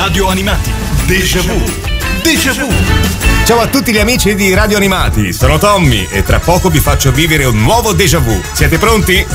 Radio Animati. Déjà vu. Déjà vu. Ciao a tutti gli amici di Radio Animati, sono Tommy e tra poco vi faccio vivere un nuovo déjà vu. Siete pronti?